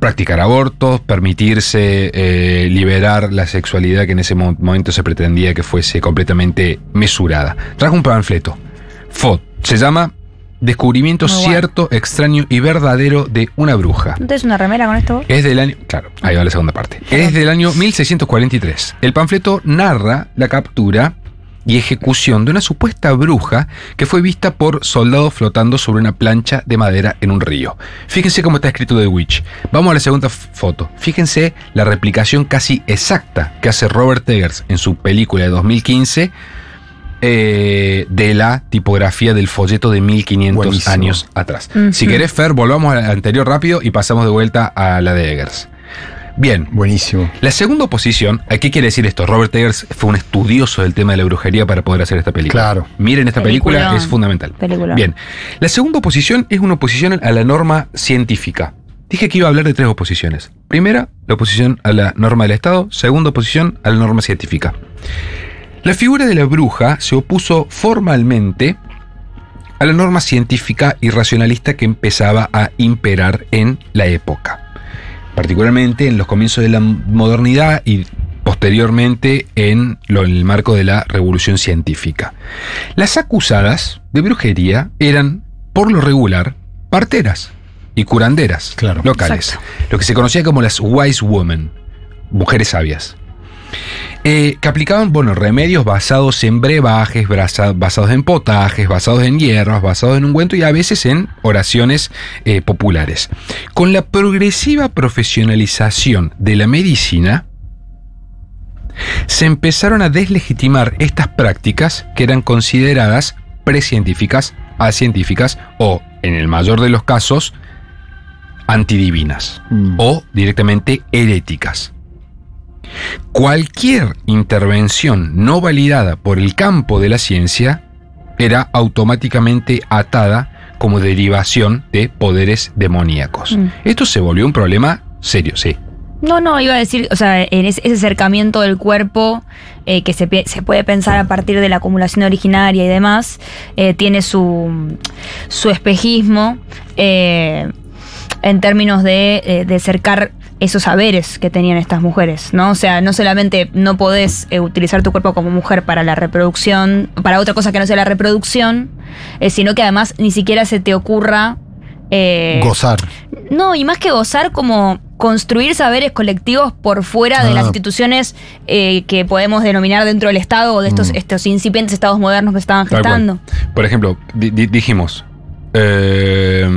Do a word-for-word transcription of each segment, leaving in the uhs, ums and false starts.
practicar abortos, permitirse eh, liberar la sexualidad que en ese mo- momento se pretendía que fuese completamente mesurada. Trajo un panfleto. F O D. Se llama Descubrimiento Muy bueno. cierto, extraño y verdadero de una bruja. ¿No tenés una remera con esto vos? Es del año... Claro, ahí va la segunda parte. Es del año mil seiscientos cuarenta y tres. El panfleto narra la captura y ejecución de una supuesta bruja que fue vista por soldados flotando sobre una plancha de madera en un río. Fíjense cómo está escrito The Witch. Vamos a la segunda f- foto. Fíjense la replicación casi exacta que hace Robert Eggers en su película de dos mil quince eh, de la tipografía del folleto de mil quinientos Buenísimo. años atrás. Uh-huh. Si querés, Fer, volvamos a la anterior rápido y pasamos de vuelta a la de Eggers. Bien, Buenísimo. la segunda oposición, ¿qué quiere decir esto? Robert Eggers fue un estudioso del tema de la brujería para poder hacer esta película. Claro. Miren esta película, Peliculón. es fundamental. Peliculón. Bien, la segunda oposición es una oposición a la norma científica. Dije que iba a hablar de tres oposiciones. Primera, la oposición a la norma del Estado. Segunda oposición a la norma científica. La figura de la bruja se opuso formalmente a la norma científica y racionalista que empezaba a imperar en la época, particularmente en los comienzos de la modernidad y posteriormente en, lo, en el marco de la revolución científica. Las acusadas de brujería eran, por lo regular, parteras y curanderas Claro. locales, Exacto. lo que se conocía como las wise women, mujeres sabias. Eh, que aplicaban, bueno, remedios basados en brebajes, brasa- basados en potajes, basados en hierbas, basados en ungüento y a veces en oraciones eh, populares. Con la progresiva profesionalización de la medicina, se empezaron a deslegitimar estas prácticas que eran consideradas precientíficas, acientíficas o, en el mayor de los casos, antidivinas Mm. o directamente heréticas. Cualquier intervención no validada por el campo de la ciencia era automáticamente atada como derivación de poderes demoníacos. Mm. Esto se volvió un problema serio, sí. No, no, iba a decir, o sea, en ese, ese acercamiento del cuerpo eh, que se, se puede pensar a partir de la acumulación originaria y demás, eh, tiene su, su espejismo eh, en términos de, eh, de cercar esos saberes que tenían estas mujeres, ¿no? O sea, no solamente no podés eh, utilizar tu cuerpo como mujer para la reproducción, para otra cosa que no sea la reproducción, eh, sino que además ni siquiera se te ocurra... eh, Gozar. no, y más que gozar, como construir saberes colectivos por fuera de Ah. las instituciones eh, que podemos denominar dentro del Estado o de estos, Mm. estos incipientes estados modernos que estaban Tal cual. gestando. Por ejemplo, di- di- dijimos eh,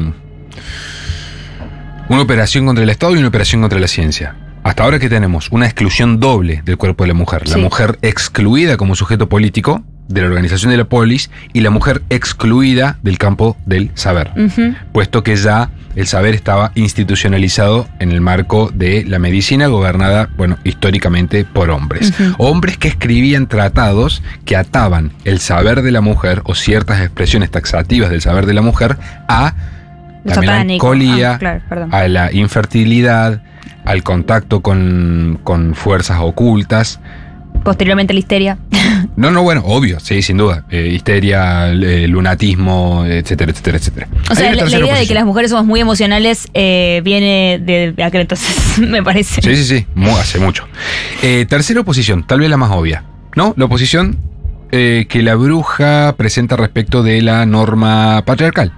una operación contra el Estado y una operación contra la ciencia. Hasta ahora que tenemos una exclusión doble del cuerpo de la mujer. La Sí. mujer excluida como sujeto político de la organización de la polis y la mujer excluida del campo del saber. Ujú. Puesto que ya el saber estaba institucionalizado en el marco de la medicina gobernada, bueno, históricamente por hombres. Ujú. Hombres que escribían tratados que ataban el saber de la mujer o ciertas expresiones taxativas del saber de la mujer a Lo la satánico. melancolía, Ah, claro, perdón. a la infertilidad, al contacto con, con fuerzas ocultas. Posteriormente la histeria. No, no, bueno, obvio, sí, sin duda. Eh, histeria, eh, lunatismo, etcétera, etcétera, etcétera. O sea, Hay una la, la idea tercera de que posición. las mujeres somos muy emocionales eh, viene de aquel entonces, me parece. Sí, sí, sí, mu- hace mucho. Eh, tercera oposición, tal vez la más obvia, ¿no? La oposición eh, que la bruja presenta respecto de la norma patriarcal.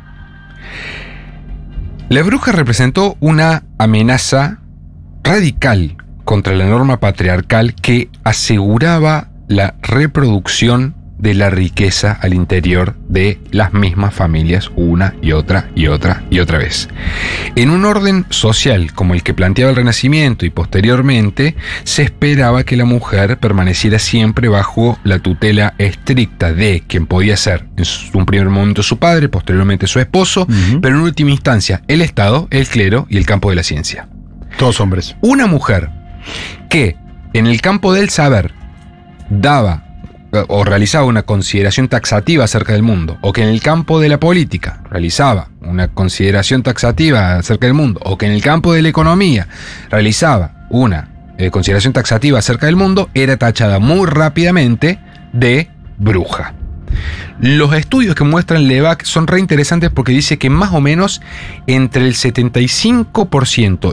La bruja representó una amenaza radical contra la norma patriarcal que aseguraba la reproducción de la riqueza al interior de las mismas familias una y otra y otra y otra vez. En un orden social como el que planteaba el Renacimiento y posteriormente, se esperaba que la mujer permaneciera siempre bajo la tutela estricta de quien podía ser en un primer momento su padre, posteriormente su esposo, Ujú. pero en última instancia el Estado, el clero y el campo de la ciencia. Todos hombres. Una mujer que en el campo del saber daba o realizaba una consideración taxativa acerca del mundo, o que en el campo de la política realizaba una consideración taxativa acerca del mundo, o que en el campo de la economía realizaba una eh, consideración taxativa acerca del mundo, era tachada muy rápidamente de bruja. Los estudios que muestran Levac son re interesantes porque dice que más o menos entre el setenta y cinco por ciento